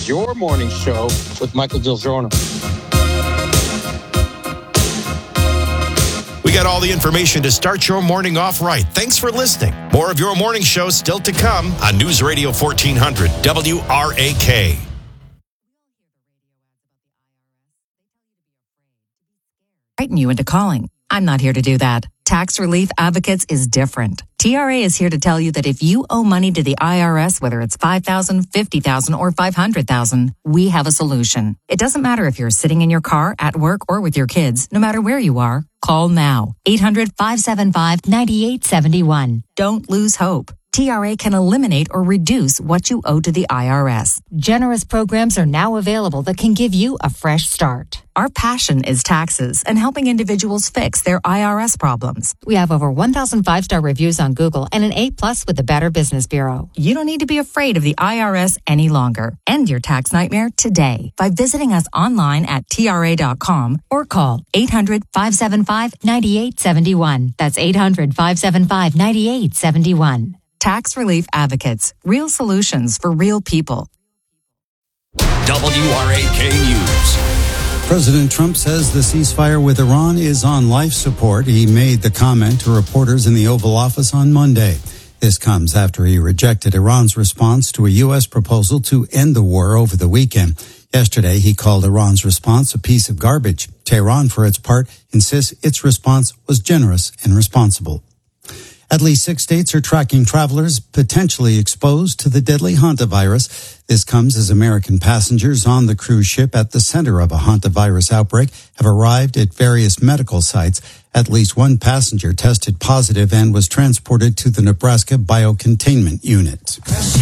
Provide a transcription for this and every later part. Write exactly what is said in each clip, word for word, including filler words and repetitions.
is your morning show with Michael Del Giorno. We got all the information to start your morning off right. Thanks for listening. More of your morning show still to come on News Radio fourteen hundred W R A K. Frighten you into calling. I'm not here to do that. Tax Relief Advocates is different. T R A is here to tell you that if you owe money to the I R S, whether it's five thousand dollars, fifty thousand dollars, or five hundred thousand dollars, we have a solution. It doesn't matter if you're sitting in your car, at work, or with your kids. No matter where you are, call now. eight hundred, five seven five, nine eight seven one. Don't lose hope. T R A can eliminate or reduce what you owe to the I R S. Generous programs are now available that can give you a fresh start. Our passion is taxes and helping individuals fix their I R S problems. We have over one thousand five-star reviews on Google and an A plus with the Better Business Bureau. You don't need to be afraid of the I R S any longer. End your tax nightmare today by visiting us online at T R A dot com or call eight hundred, five seven five, nine eight seven one. That's eight hundred, five seven five, nine eight seven one. Tax Relief Advocates. Real solutions for real people. W R A K News. President Trump says the ceasefire with Iran is on life support. He made the comment to reporters in the Oval Office on Monday. This comes after he rejected Iran's response to a U S proposal to end the war over the weekend. Yesterday, he called Iran's response a piece of garbage. Tehran, for its part, insists its response was generous and responsible. At least six states are tracking travelers potentially exposed to the deadly hantavirus. This comes as American passengers on the cruise ship at the center of a hantavirus outbreak have arrived at various medical sites. At least one passenger tested positive and was transported to the Nebraska Biocontainment Unit.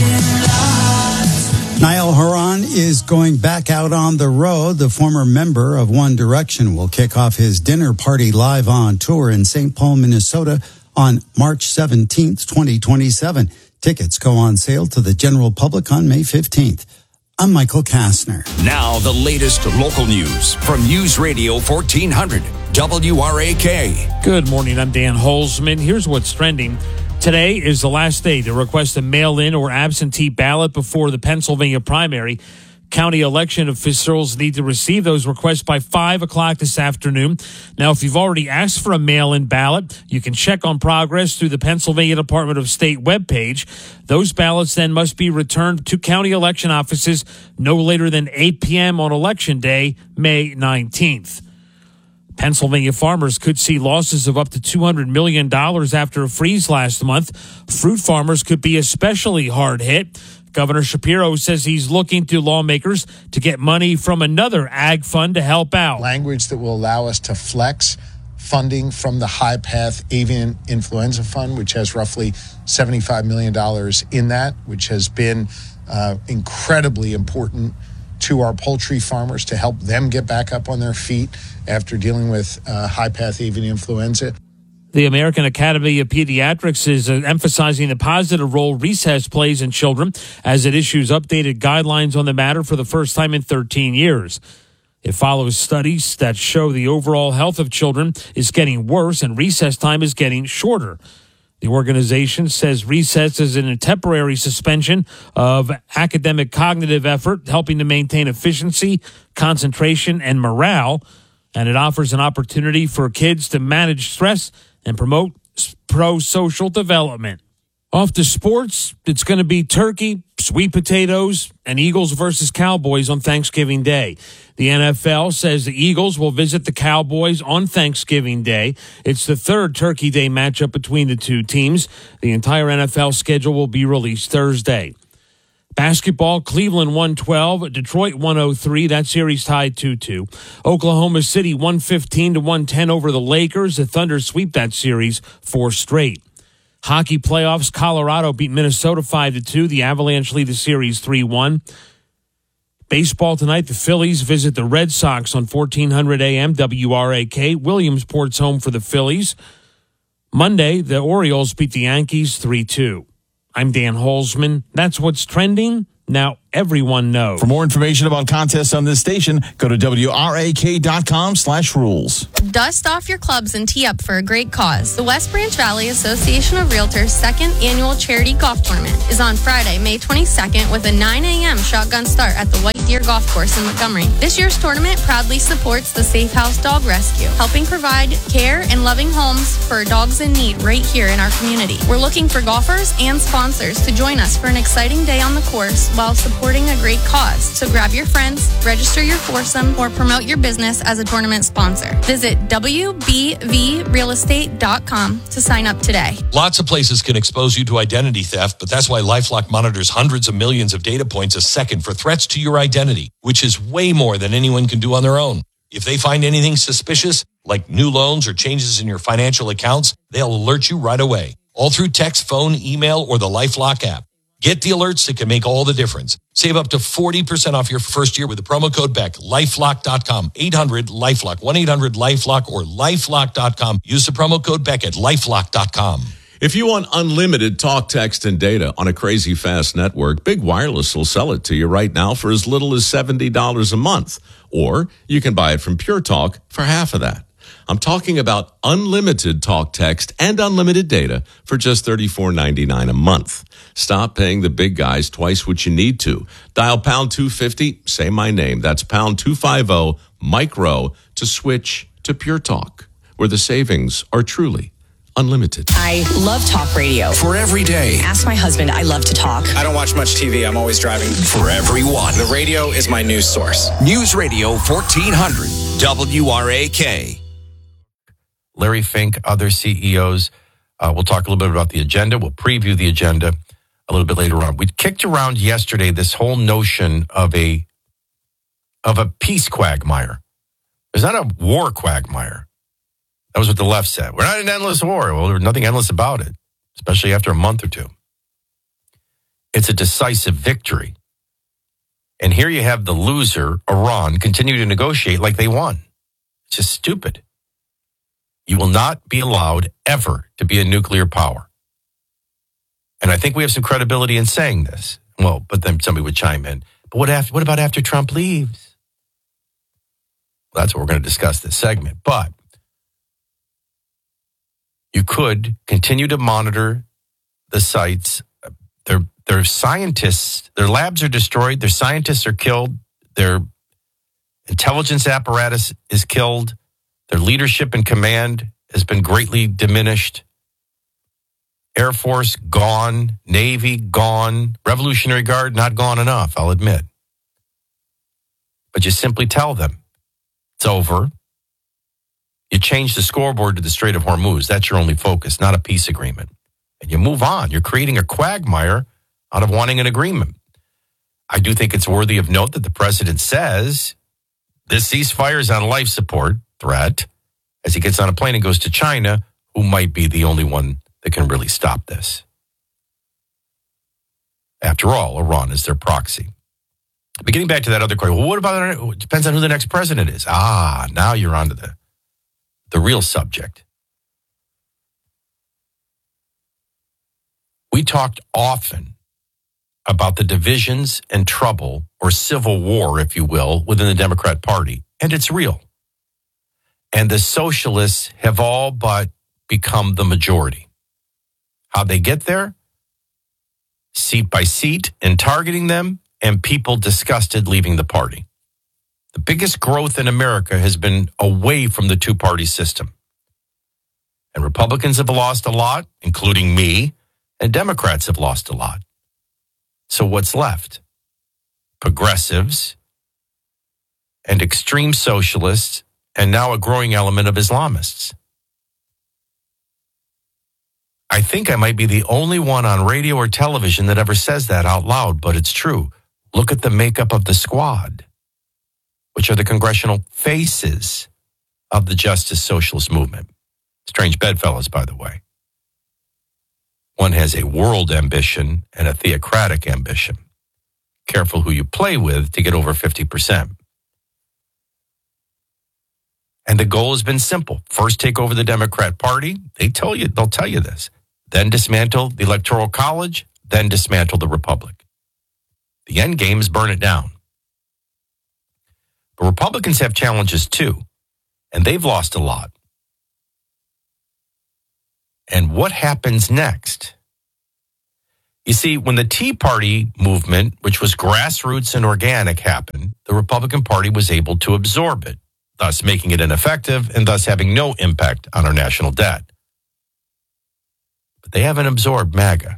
Niall Horan is going back out on the road. The former member of One Direction will kick off his dinner party live on tour in Saint Paul, Minnesota on March seventeenth, twenty twenty-seven. Tickets go on sale to the general public on May fifteenth. I'm Michael Kastner. Now the latest local news from News Radio fourteen hundred W R A K. Good morning, I'm Dan Holzman. Here's what's trending. Today is the last day to request a mail-in or absentee ballot before the Pennsylvania primary. County election officials need to receive those requests by five o'clock this afternoon. Now, if you've already asked for a mail-in ballot, you can check on progress through the Pennsylvania Department of State webpage. Those ballots then must be returned to county election offices no later than eight p.m. on Election Day, May nineteenth. Pennsylvania farmers could see losses of up to two hundred million dollars after a freeze last month. Fruit farmers could be especially hard hit. Governor Shapiro says he's looking to lawmakers to get money from another ag fund to help out. Language that will allow us to flex funding from the High Path Avian Influenza Fund, which has roughly seventy-five million dollars in that, which has been uh, incredibly important to our poultry farmers to help them get back up on their feet after dealing with uh, High Path Avian Influenza. The American Academy of Pediatrics is uh, emphasizing the positive role recess plays in children as it issues updated guidelines on the matter for the first time in thirteen years. It follows studies that show the overall health of children is getting worse and recess time is getting shorter. The organization says recess is in a temporary suspension of academic cognitive effort, helping to maintain efficiency, concentration, and morale, and it offers an opportunity for kids to manage stress and promote pro-social development. Off to sports, it's going to be turkey, sweet potatoes, and Eagles versus Cowboys on Thanksgiving Day. The N F L says the Eagles will visit the Cowboys on Thanksgiving Day. It's the third Turkey Day matchup between the two teams. The entire N F L schedule will be released Thursday. Basketball, Cleveland one twelve, Detroit one oh three. That series tied two two. Oklahoma City one fifteen to one ten over the Lakers. The Thunder sweep that series four straight. Hockey playoffs, Colorado beat Minnesota five to two. The Avalanche lead the series three one. Baseball tonight, the Phillies visit the Red Sox on fourteen hundred A M W R A K. Williamsport's home for the Phillies. Monday, the Orioles beat the Yankees three two. I'm Dan Holzman. That's what's trending. Now everyone know. For more information about contests on this station, go to W R A K dot com slash rules. Dust off your clubs and tee up for a great cause. The West Branch Valley Association of Realtors' second annual charity golf tournament is on Friday, May twenty-second with a nine a.m. shotgun start at the White Deer Golf Course in Montgomery. This year's tournament proudly supports the Safe House Dog Rescue, helping provide care and loving homes for dogs in need right here in our community. We're looking for golfers and sponsors to join us for an exciting day on the course while supporting a great cause. So grab your friends, register your foursome, or promote your business as a tournament sponsor. Visit W B V real estate dot com to sign up today. Lots of places can expose you to identity theft, but that's why LifeLock monitors hundreds of millions of data points a second for threats to your identity, which is way more than anyone can do on their own. If they find anything suspicious, like new loans or changes in your financial accounts, they'll alert you right away, all through text, phone, email, or the LifeLock app. Get the alerts that can make all the difference. Save up to forty percent off your first year with the promo code Beck. lifelock dot com. eight hundred LifeLock. one eight hundred LifeLock or lifelock dot com. Use the promo code Beck at lifelock dot com. If you want unlimited talk, text, and data on a crazy fast network, Big Wireless will sell it to you right now for as little as seventy dollars a month. Or you can buy it from Pure Talk for half of that. I'm talking about unlimited talk, text, and unlimited data for just thirty-four ninety-nine a month. Stop paying the big guys twice what you need to. Dial pound two fifty, say my name. That's pound two fifty, micro, to switch to Pure Talk, where the savings are truly unlimited. I love talk radio. For every day. Ask my husband, I love to talk. I don't watch much T V. I'm always driving. For everyone. The radio is my news source. News Radio fourteen hundred, W R A K. Larry Fink, other C E Os. Uh, we'll talk a little bit about the agenda. We'll preview the agenda a little bit later on. We kicked around yesterday this whole notion of a of a peace quagmire. There's not a war quagmire. That was what the left said. We're not in an endless war. Well, there's nothing endless about it, especially after a month or two. It's a decisive victory. And here you have the loser, Iran, continue to negotiate like they won. It's just stupid. You will not be allowed ever to be a nuclear power. And I think we have some credibility in saying this. Well, but then somebody would chime in. But what, after, what about after Trump leaves? Well, that's what we're going to discuss this segment. But you could continue to monitor the sites. Their, their scientists, their labs are destroyed. Their scientists are killed. Their intelligence apparatus is killed. Their leadership and command has been greatly diminished. Air Force gone. Navy gone. Revolutionary Guard not gone enough, I'll admit. But you simply tell them it's over. You change the scoreboard to the Strait of Hormuz. That's your only focus, not a peace agreement. And you move on. You're creating a quagmire out of wanting an agreement. I do think it's worthy of note that the president says this ceasefire is on life support threat as he gets on a plane and goes to China, who might be the only one that can really stop this. After all, Iran is their proxy. But getting back to that other question, well, what about, it depends on who the next president is. Ah, now you're onto the, the real subject. We talked often about the divisions and trouble, or civil war, if you will, within the Democrat Party. And it's real. And the socialists have all but become the majority. How'd they get there? Seat by seat and targeting them, and people disgusted leaving the party. The biggest growth in America has been away from the two-party system. And Republicans have lost a lot, including me, and Democrats have lost a lot. So what's left? Progressives and extreme socialists, and now a growing element of Islamists. I think I might be the only one on radio or television that ever says that out loud, but it's true. Look at the makeup of the squad, which are the congressional faces of the Justice Socialist movement. Strange bedfellows, by the way. One has a world ambition and a theocratic ambition. Careful who you play with to get over fifty percent. And the goal has been simple. First, take over the Democrat Party. They tell you, they'll tell you this. Then dismantle the Electoral College. Then dismantle the Republic. The end game is burn it down. But Republicans have challenges too, and they've lost a lot. And what happens next? You see, when the Tea Party movement, which was grassroots and organic, happened, the Republican Party was able to absorb it, thus making it ineffective and thus having no impact on our national debt. But they haven't absorbed MAGA.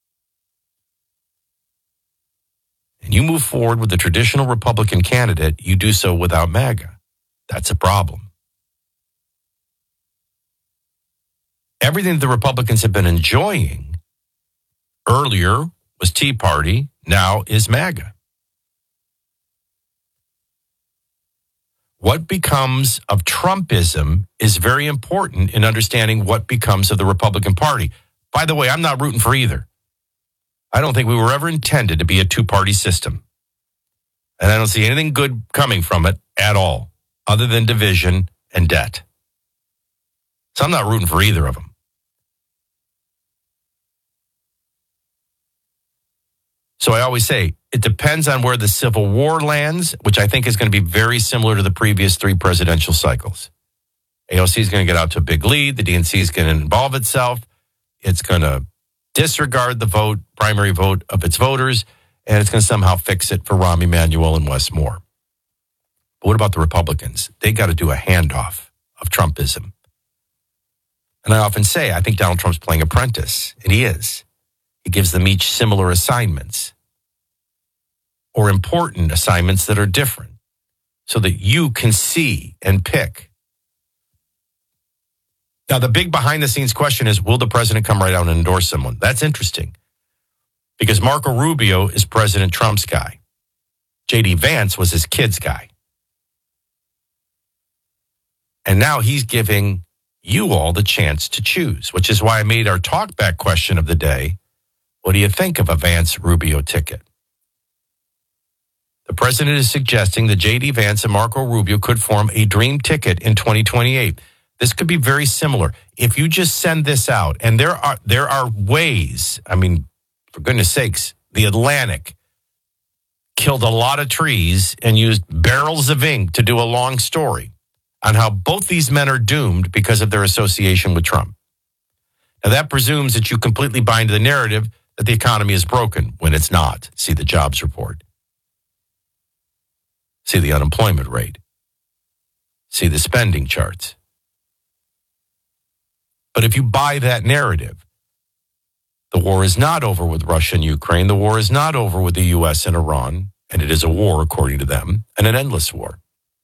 And you move forward with the traditional Republican candidate, you do so without MAGA. That's a problem. Everything the Republicans have been enjoying earlier was Tea Party, now is MAGA. What becomes of Trumpism is very important in understanding what becomes of the Republican Party. By the way, I'm not rooting for either. I don't think we were ever intended to be a two-party system. And I don't see anything good coming from it at all, other than division and debt. So I'm not rooting for either of them. So I always say, it depends on where the Civil War lands, which I think is going to be very similar to the previous three presidential cycles. A O C is going to get out to a big lead. The D N C is going to involve itself. It's going to disregard the vote, primary vote of its voters, and it's going to somehow fix it for Rahm Emanuel and Wes Moore. But what about the Republicans? They got to do a handoff of Trumpism. And I often say, I think Donald Trump's playing apprentice, and he is. He gives them each similar assignments or important assignments that are different so that you can see and pick. Now, the big behind-the-scenes question is, will the president come right out and endorse someone? That's interesting because Marco Rubio is President Trump's guy. J D Vance was his kid's guy. And now he's giving you all the chance to choose, which is why I made our talkback question of the day. What do you think of a Vance-Rubio ticket? The president is suggesting that J D Vance and Marco Rubio could form a dream ticket in twenty twenty-eight. This could be very similar. If you just send this out, and there are there are ways, I mean, for goodness sakes, the Atlantic killed a lot of trees and used barrels of ink to do a long story on how both these men are doomed because of their association with Trump. Now, that presumes that you completely buy into the narrative that the economy is broken when it's not. See the jobs report. See the unemployment rate. See the spending charts. But if you buy that narrative, the war is not over with Russia and Ukraine. The war is not over with the U S and Iran. And it is a war, according to them, and an endless war.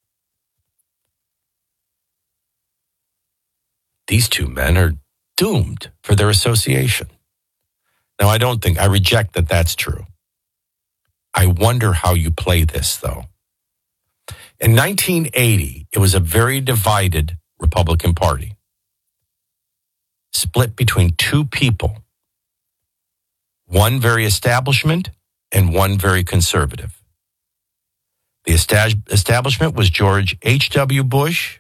These two men are doomed for their association. Now, I don't think, I reject that that's true. I wonder how you play this, though. In nineteen eighty, it was a very divided Republican Party, split between two people, one very establishment and one very conservative. The establishment was George H W Bush.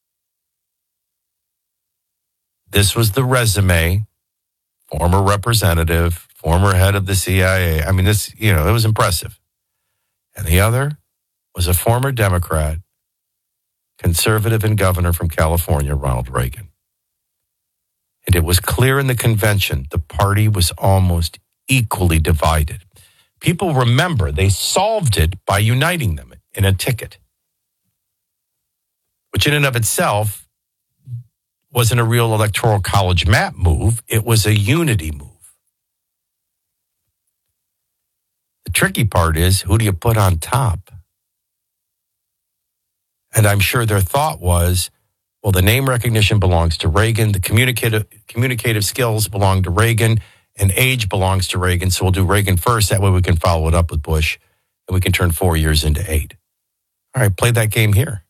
This was the resume, former representative, former head of the C I A. I mean, this, you know, it was impressive. And the other was a former Democrat, conservative and governor from California, Ronald Reagan. And it was clear in the convention the party was almost equally divided. People remember they solved it by uniting them in a ticket, which in and of itself wasn't a real electoral college map move. It was a unity move. The tricky part is, who do you put on top? And I'm sure their thought was, well, the name recognition belongs to Reagan, the communicative communicative skills belong to Reagan, and age belongs to Reagan, so we'll do Reagan first. That way we can follow it up with Bush, and we can turn four years into eight. All right, play that game here.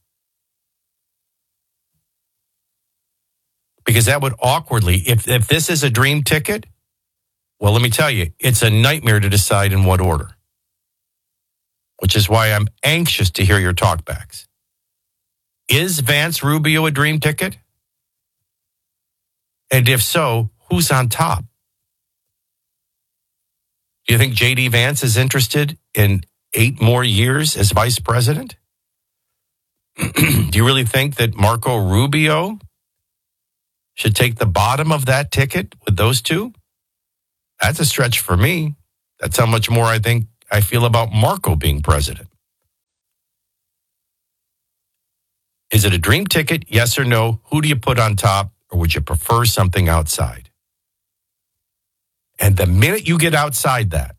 Because that would awkwardly, if, if this is a dream ticket, well, let me tell you, it's a nightmare to decide in what order. Which is why I'm anxious to hear your talkbacks. Is Vance-Rubio a dream ticket? And if so, who's on top? Do you think J D Vance is interested in eight more years as vice president? Do you really think that Marco Rubio should take the bottom of that ticket with those two? That's a stretch for me. That's how much more I think I feel about Marco being president. Is it a dream ticket? Yes or no? Who do you put on top? Or would you prefer something outside? And the minute you get outside that,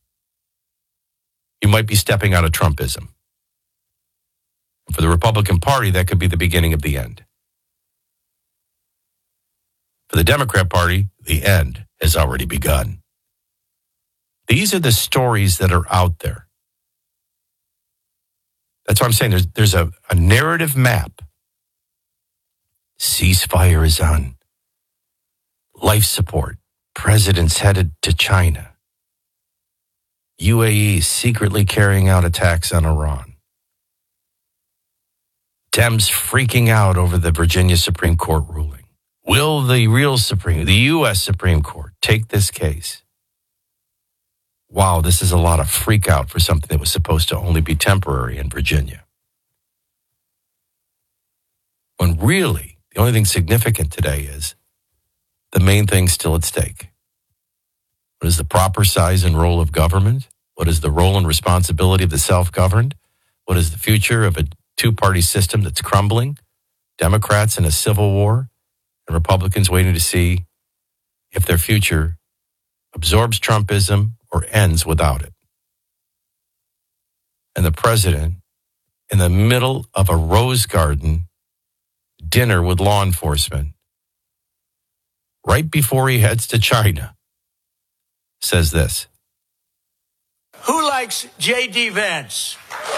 you might be stepping out of Trumpism. For the Republican Party, that could be the beginning of the end. For the Democrat Party, the end has already begun. These are the stories that are out there. That's what I'm saying. There's, there's a, a narrative map. Ceasefire is on. Life support. President's headed to China. U A E secretly carrying out attacks on Iran. Dems freaking out over the Virginia Supreme Court ruling. Will the real Supreme, the U S Supreme Court, take this case? Wow, this is a lot of freak out for something that was supposed to only be temporary in Virginia. When really, the only thing significant today is the main thing still at stake. What is the proper size and role of government? What is the role and responsibility of the self-governed? What is the future of a two-party system that's crumbling? Democrats in a civil war and Republicans waiting to see if their future absorbs Trumpism or ends without it. And the president, in the middle of a Rose Garden dinner with law enforcement, right before he heads to China, says this. Who likes J D Vance?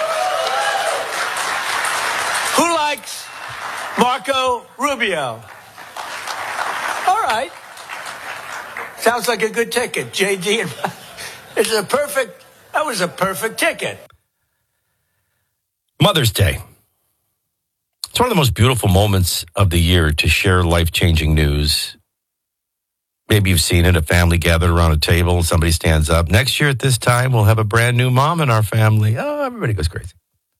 Who likes Marco Rubio? All right. Sounds like a good ticket, J D. And it's a perfect, that was a perfect ticket. Mother's Day. It's one of the most beautiful moments of the year to share life-changing news. Maybe you've seen it, a family gathered around a table and somebody stands up. Next year at this time, we'll have a brand new mom in our family. Oh, everybody goes crazy.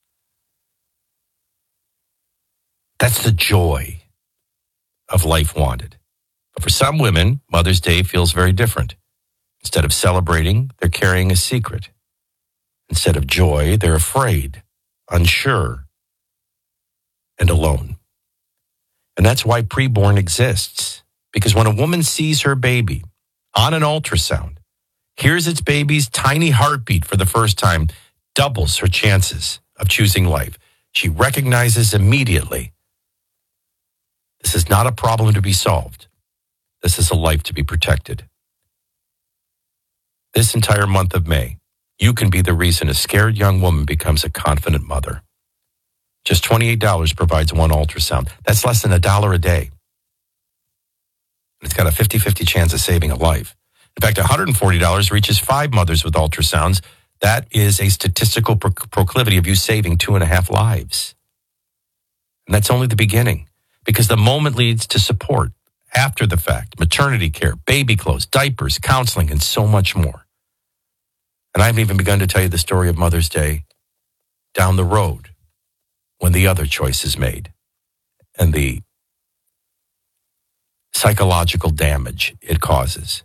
That's the joy of Life Wanted. But for some women, Mother's Day feels very different. Instead of celebrating, they're carrying a secret. Instead of joy, they're afraid, unsure, and alone. And that's why Preborn exists. Because when a woman sees her baby on an ultrasound, hears its baby's tiny heartbeat for the first time, doubles her chances of choosing life. She recognizes immediately, this is not a problem to be solved. This is a life to be protected. This entire month of May, you can be the reason a scared young woman becomes a confident mother. Just twenty-eight dollars provides one ultrasound. That's less than a dollar a day. It's got a fifty-fifty chance of saving a life. In fact, one hundred forty dollars reaches five mothers with ultrasounds. That is a statistical pro- proclivity of you saving two and a half lives. And that's only the beginning, because the moment leads to support after the fact, maternity care, baby clothes, diapers, counseling, and so much more. And I haven't even begun to tell you the story of Mother's Day down the road when the other choice is made and the psychological damage it causes.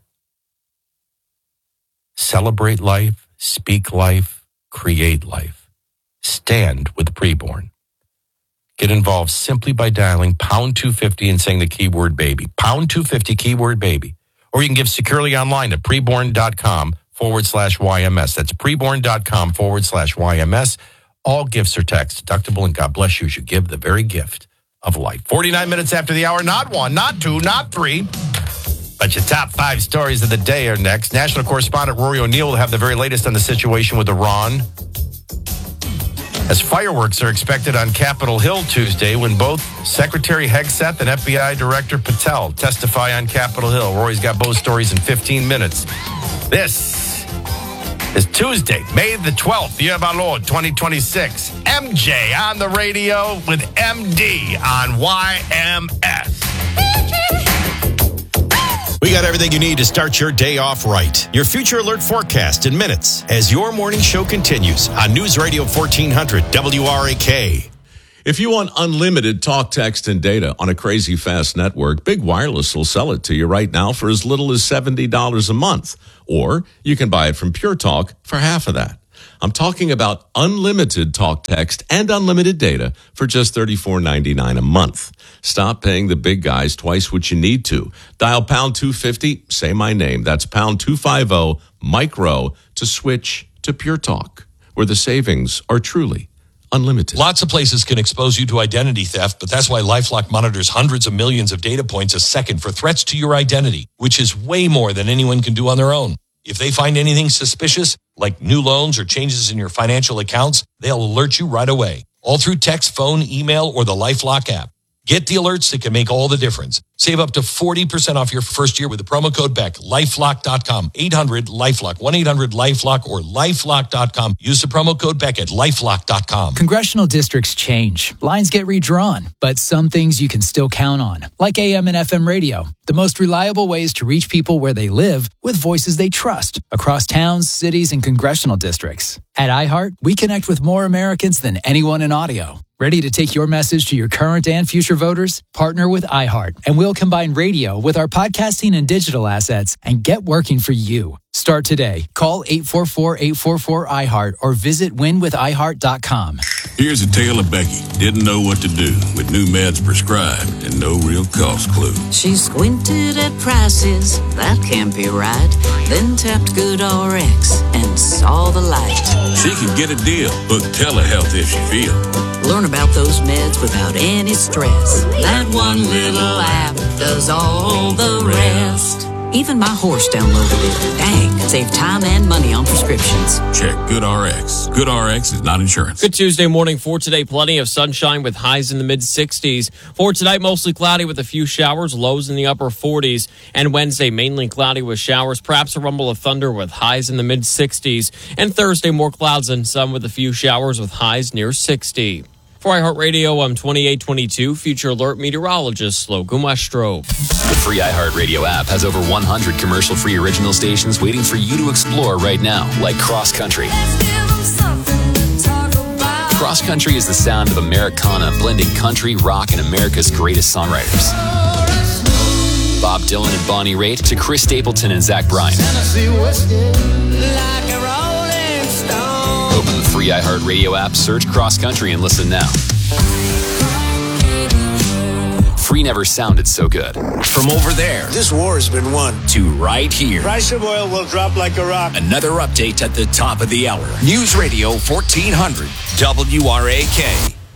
Celebrate life, speak life, create life. Stand with Preborn. Get involved simply by dialing pound two fifty and saying the keyword baby. Pound two fifty keyword baby. Or you can give securely online at preborn.com forward slash YMS. That's preborn.com forward slash YMS. All gifts are tax deductible, and God bless you as you give the very gift of life. forty-nine minutes after the hour, not one, not two, not three. But your top five stories of the day are next. National correspondent Rory O'Neill will have the very latest on the situation with Iran, as fireworks are expected on Capitol Hill Tuesday when both Secretary Hegseth and F B I Director Patel testify on Capitol Hill. Rory's got both stories in fifteen minutes. This is Tuesday, May the twelfth, year of our Lord, twenty twenty-six. M J on the radio with M D on Y M S. We got got everything you need to start your day off right. Your Future Alert forecast in minutes as your morning show continues on News Radio fourteen hundred W R A K. If you want unlimited talk, text, and data on a crazy fast network, Big Wireless will sell it to you right now for as little as seventy dollars a month. Or you can buy it from Pure Talk for half of that. I'm talking about unlimited talk, text, and unlimited data for just thirty-four ninety-nine a month. Stop paying the big guys twice what you need to. Dial pound two fifty, say my name. That's pound two fifty, micro, to switch to Pure Talk, where the savings are truly unlimited. Lots of places can expose you to identity theft, but that's why LifeLock monitors hundreds of millions of data points a second for threats to your identity, which is way more than anyone can do on their own. If they find anything suspicious, like new loans or changes in your financial accounts, they'll alert you right away, all through text, phone, email, or the LifeLock app. Get the alerts that can make all the difference. Save up to forty percent off your first year with the promo code Beck. LifeLock dot com, eight hundred LifeLock, one eight hundred LifeLock, or LifeLock dot com. Use the promo code Beck at LifeLock dot com. Congressional districts change. Lines get redrawn, but some things you can still count on, like A M and F M radio. The most reliable ways to reach people where they live with voices they trust across towns, cities, and congressional districts. At iHeart, we connect with more Americans than anyone in audio. Ready to take your message to your current and future voters? Partner with iHeart, and we'll combine radio with our podcasting and digital assets and get working for you. Start today. Call eight four four, eight four four, I heart or visit win with i heart dot com. Here's a tale of Becky. Didn't know what to do with new meds prescribed and no real cost clue. She squinted at prices, that can't be right. Then tapped GoodRx and saw the light. She can get a deal. Book telehealth if she feels. Learn about those meds without any stress. That one little app does all the rest. Even my horse downloaded it. Dang, save time and money on prescriptions. Check GoodRx. GoodRx is not insurance. Good Tuesday morning for today. Plenty of sunshine with highs in the mid sixties. For tonight, mostly cloudy with a few showers, lows in the upper forties. And Wednesday, mainly cloudy with showers, perhaps a rumble of thunder with highs in the mid sixties. And Thursday, more clouds and sun with a few showers with highs near sixty. For iHeartRadio, I'm twenty-eight twenty-two Future Alert meteorologist Logan Westrope. The free iHeartRadio app has over one hundred commercial-free original stations waiting for you to explore right now, like Cross Country. Cross Country is the sound of Americana, blending country, rock, and America's greatest songwriters. Bob Dylan and Bonnie Raitt to Chris Stapleton and Zach Bryan. Open the free iHeartRadio app, search Cross Country, and listen now. Free never sounded so good. From over there, this war has been won, to right here. Price of oil will drop like a rock. Another update at the top of the hour. News Radio fourteen hundred W R A K.